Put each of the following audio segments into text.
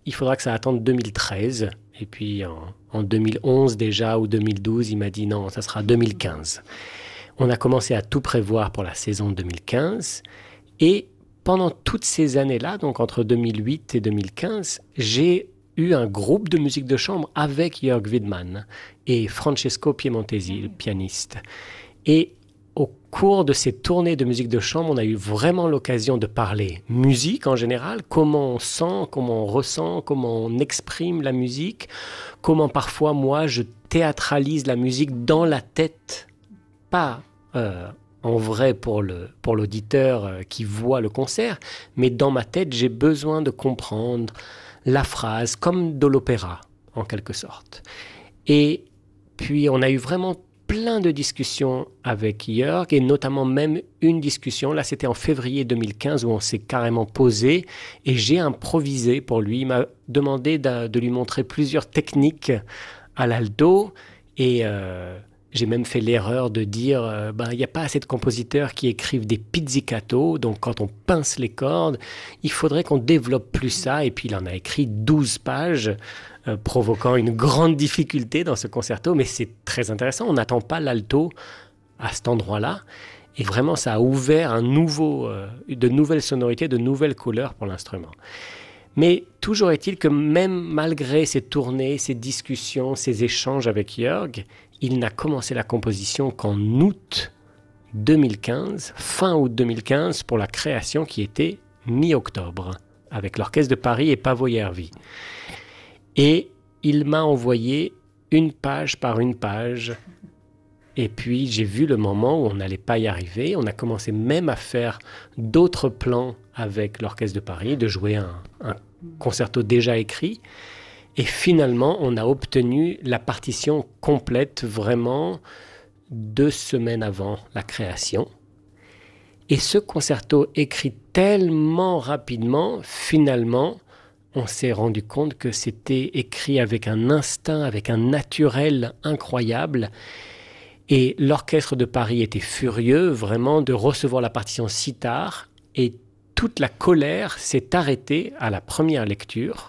il faudra que ça attende 2013. Et puis en 2011 déjà ou 2012, il m'a dit non, ça sera 2015. On a commencé à tout prévoir pour la saison 2015. Et pendant toutes ces années-là, donc entre 2008 et 2015, j'ai eu un groupe de musique de chambre avec Jörg Widmann et Francesco Piemontesi, le pianiste. Et au cours de ces tournées de musique de chambre, on a eu vraiment l'occasion de parler musique en général, comment on sent, comment on ressent, comment on exprime la musique, comment parfois moi je théâtralise la musique dans la tête, pas en vrai pour l'auditeur qui voit le concert, mais dans ma tête j'ai besoin de comprendre la phrase comme de l'opéra en quelque sorte. Et puis on a eu vraiment plein de discussions avec Jörg et notamment même une discussion, là c'était en février 2015 où on s'est carrément posé et j'ai improvisé pour lui. Il m'a demandé de lui montrer plusieurs techniques à l'alto et j'ai même fait l'erreur de dire il n'y a pas assez de compositeurs qui écrivent des pizzicato, donc quand on pince les cordes, il faudrait qu'on développe plus ça. Et puis il en a écrit 12 pages, provoquant une grande difficulté dans ce concerto, mais c'est très intéressant, on n'attend pas l'alto à cet endroit-là. Et vraiment, ça a ouvert de nouvelles sonorités, de nouvelles couleurs pour l'instrument. Mais toujours est-il que même malgré ces tournées, ces discussions, ces échanges avec Jörg, il n'a commencé la composition qu'en août 2015, fin août 2015, pour la création qui était mi-octobre, avec l'Orchestre de Paris et Paavo Järvi. Et il m'a envoyé une page par une page. Et puis j'ai vu le moment où on n'allait pas y arriver. On a commencé même à faire d'autres plans avec l'Orchestre de Paris, de jouer un concerto déjà écrit. Et finalement, on a obtenu la partition complète vraiment 2 semaines avant la création. Et ce concerto écrit tellement rapidement, finalement, on s'est rendu compte que c'était écrit avec un instinct, avec un naturel incroyable. Et l'Orchestre de Paris était furieux vraiment de recevoir la partition si tard. Et toute la colère s'est arrêtée à la première lecture,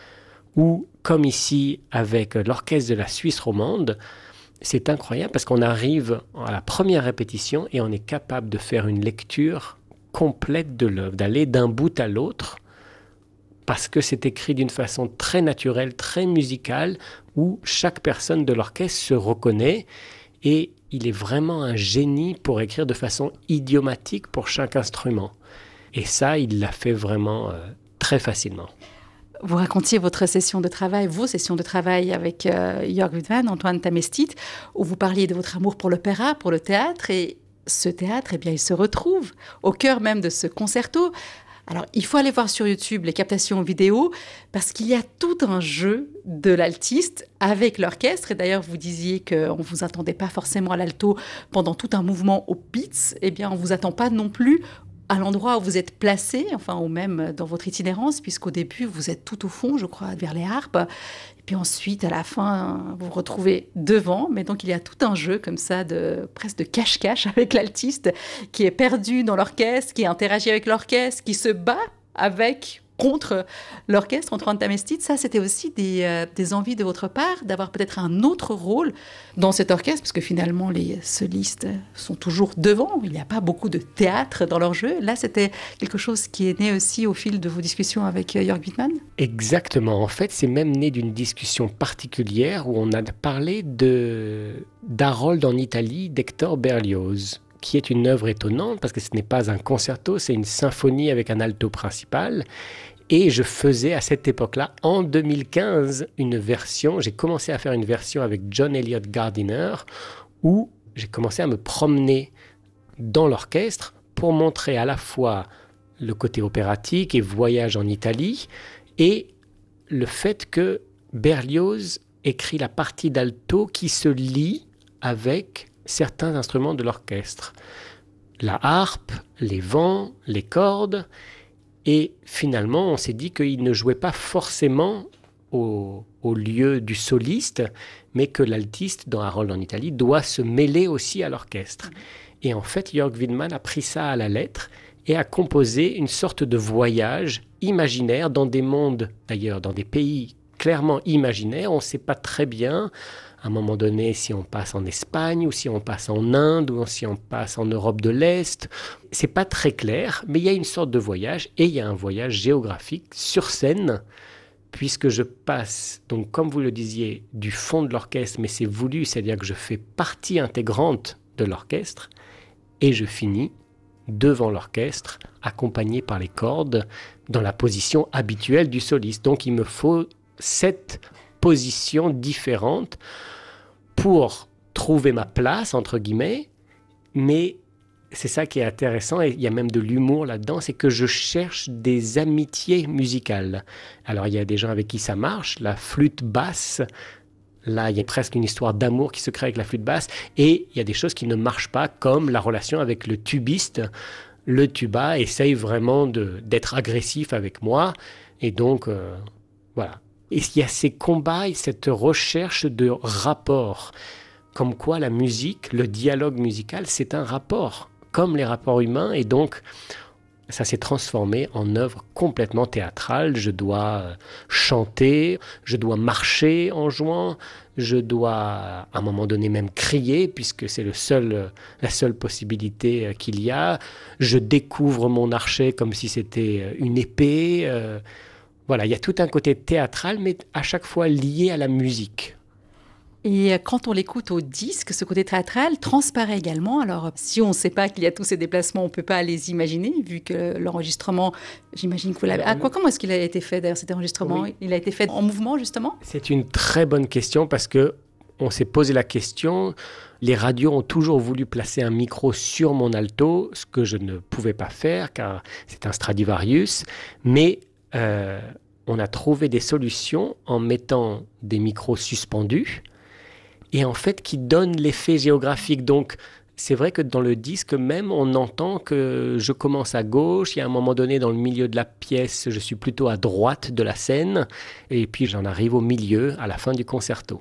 où, comme ici avec l'Orchestre de la Suisse romande, c'est incroyable parce qu'on arrive à la première répétition et on est capable de faire une lecture complète de l'œuvre, d'aller d'un bout à l'autre, parce que c'est écrit d'une façon très naturelle, très musicale, où chaque personne de l'orchestre se reconnaît et il est vraiment un génie pour écrire de façon idiomatique pour chaque instrument. Et ça, il l'a fait vraiment très facilement. Vous racontiez votre session de travail, vos sessions de travail avec Jörg Widmann, Antoine Tamestit, où vous parliez de votre amour pour l'opéra, pour le théâtre, et ce théâtre, eh bien, il se retrouve au cœur même de ce concerto. Alors, il faut aller voir sur YouTube les captations vidéo parce qu'il y a tout un jeu de l'altiste avec l'orchestre. Et d'ailleurs, vous disiez qu'on ne vous attendait pas forcément à l'alto pendant tout un mouvement au Pitz. Eh bien, on ne vous attend pas non plus à l'endroit où vous êtes placé, enfin, ou même dans votre itinérance, puisqu'au début, vous êtes tout au fond, je crois, vers les harpes. Et puis ensuite, à la fin, vous vous retrouvez devant. Mais donc, il y a tout un jeu comme ça, presque de cache-cache avec l'altiste qui est perdu dans l'orchestre, qui interagit avec l'orchestre, qui se bat contre l'orchestre, Antoine Tamestit. Ça, c'était aussi des envies de votre part d'avoir peut-être un autre rôle dans cet orchestre, parce que finalement, les solistes sont toujours devant. Il n'y a pas beaucoup de théâtre dans leur jeu. Là, c'était quelque chose qui est né aussi au fil de vos discussions avec Jörg Widmann. Exactement. En fait, c'est même né d'une discussion particulière où on a parlé d'Harold en Italie d'Hector Berlioz, qui est une œuvre étonnante parce que ce n'est pas un concerto, c'est une symphonie avec un alto principal. Et je faisais à cette époque-là, en 2015, j'ai commencé à faire une version avec John Eliot Gardiner, où j'ai commencé à me promener dans l'orchestre pour montrer à la fois le côté opératique et voyage en Italie, et le fait que Berlioz écrit la partie d'alto qui se lie avec certains instruments de l'orchestre. La harpe, les vents, les cordes. Et finalement, on s'est dit qu'il ne jouait pas forcément au lieu du soliste, mais que l'altiste, dans Harold en Italie, doit se mêler aussi à l'orchestre. Et en fait, Jörg Widmann a pris ça à la lettre et a composé une sorte de voyage imaginaires, dans des mondes, d'ailleurs, dans des pays clairement imaginaires. On ne sait pas très bien, à un moment donné, si on passe en Espagne, ou si on passe en Inde, ou si on passe en Europe de l'Est. C'est pas très clair, mais il y a une sorte de voyage, et il y a un voyage géographique sur scène, puisque je passe, donc comme vous le disiez, du fond de l'orchestre, mais c'est voulu, c'est-à-dire que je fais partie intégrante de l'orchestre, et je finis devant l'orchestre, accompagné par les cordes, dans la position habituelle du soliste. Donc il me faut 7 positions différentes pour trouver ma place, entre guillemets, mais c'est ça qui est intéressant, et il y a même de l'humour là-dedans, c'est que je cherche des amitiés musicales. Alors il y a des gens avec qui ça marche, la flûte basse, là il y a presque une histoire d'amour qui se crée avec la flûte basse, et il y a des choses qui ne marchent pas, comme la relation avec le tubiste. Le tuba essaye vraiment d'être agressif avec moi, et donc voilà. Et il y a ces combats et cette recherche de rapport, comme quoi la musique, le dialogue musical, c'est un rapport, comme les rapports humains, et donc ça s'est transformé en œuvre complètement théâtrale. Je dois chanter, je dois marcher en jouant, je dois à un moment donné même crier, puisque c'est la seule possibilité qu'il y a. Je découvre mon archet comme si c'était une épée. Voilà, il y a tout un côté théâtral, mais à chaque fois lié à la musique. Et quand on l'écoute au disque, ce côté théâtral transparaît également. Alors, si on ne sait pas qu'il y a tous ces déplacements, on ne peut pas les imaginer, vu que l'enregistrement, j'imagine que vous l'avez... Comment est-ce qu'il a été fait, d'ailleurs, cet enregistrement? Oui. Il a été fait en mouvement, justement? C'est une très bonne question, parce qu'on s'est posé la question. Les radios ont toujours voulu placer un micro sur mon alto, ce que je ne pouvais pas faire, car c'est un Stradivarius. Mais on a trouvé des solutions en mettant des micros suspendus, et en fait qui donne l'effet géographique. Donc c'est vrai que dans le disque même, on entend que je commence à gauche, il y a un moment donné dans le milieu de la pièce, je suis plutôt à droite de la scène, et puis j'en arrive au milieu, à la fin du concerto.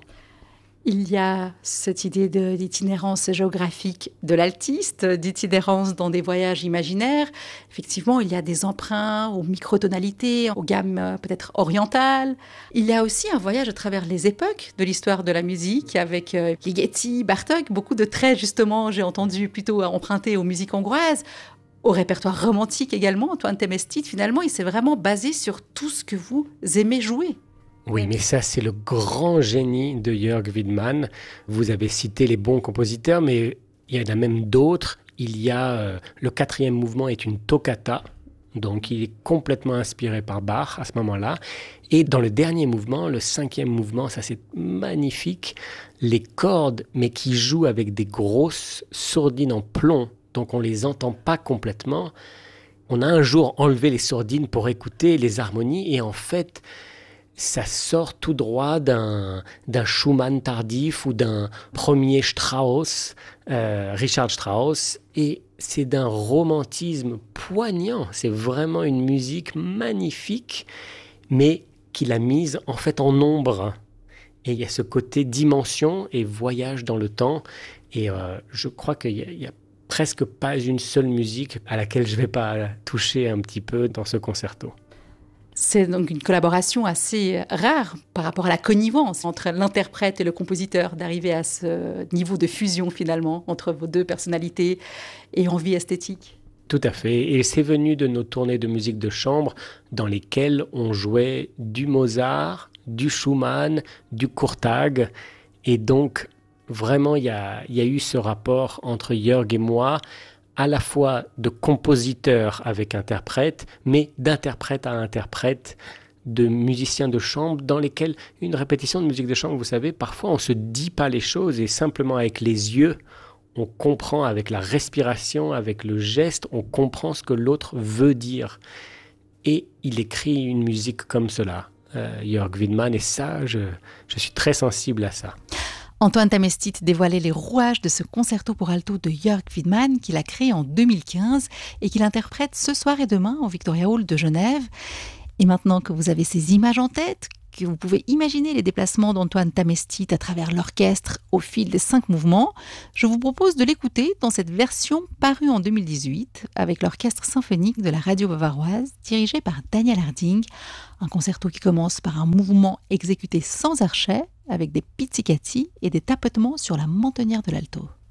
Il y a cette idée d'itinérance géographique de l'altiste, d'itinérance dans des voyages imaginaires. Effectivement, il y a des emprunts aux microtonalités, aux gammes peut-être orientales. Il y a aussi un voyage à travers les époques de l'histoire de la musique avec Ligeti, Bartók, beaucoup de traits justement, j'ai entendu, plutôt empruntés aux musiques hongroises, au répertoire romantique également. Antoine Temestit, finalement, il s'est vraiment basé sur tout ce que vous aimez jouer. Oui, mais ça, c'est le grand génie de Jörg Widmann. Vous avez cité les bons compositeurs, mais il y en a même d'autres. Il y a le 4e mouvement est une toccata, donc il est complètement inspiré par Bach à ce moment-là. Et dans le dernier mouvement, le 5e mouvement, ça c'est magnifique, les cordes, mais qui jouent avec des grosses sourdines en plomb, donc on les entend pas complètement. On a un jour enlevé les sourdines pour écouter les harmonies, et en fait, ça sort tout droit d'un Schumann tardif ou d'un premier Strauss, Richard Strauss, et c'est d'un romantisme poignant. C'est vraiment une musique magnifique, mais qu'il a mise en fait en ombre. Et il y a ce côté dimension et voyage dans le temps, et je crois qu'il y a presque pas une seule musique à laquelle je ne vais pas toucher un petit peu dans ce concerto. C'est donc une collaboration assez rare par rapport à la connivence entre l'interprète et le compositeur, d'arriver à ce niveau de fusion finalement entre vos deux personnalités et envie esthétique. Tout à fait, et c'est venu de nos tournées de musique de chambre dans lesquelles on jouait du Mozart, du Schumann, du Kurtág, et donc vraiment il y a eu ce rapport entre Jörg et moi, à la fois de compositeur avec interprète, mais d'interprète à interprète, de musiciens de chambre, dans lesquels une répétition de musique de chambre, vous savez, parfois on ne se dit pas les choses, et simplement avec les yeux, on comprend, avec la respiration, avec le geste, on comprend ce que l'autre veut dire. Et il écrit une musique comme cela, Jörg Widmann, et ça, je suis très sensible à ça. Antoine Temestit dévoilait les rouages de ce concerto pour alto de Jörg Widmann qu'il a créé en 2015 et qu'il interprète ce soir et demain au Victoria Hall de Genève. Et maintenant que vous avez ces images en tête, que vous pouvez imaginer les déplacements d'Antoine Tamestit à travers l'orchestre au fil des 5 mouvements, je vous propose de l'écouter dans cette version parue en 2018 avec l'orchestre symphonique de la radio bavaroise dirigé par Daniel Harding, un concerto qui commence par un mouvement exécuté sans archet avec des pizzicati et des tapotements sur la mentonnière de l'alto.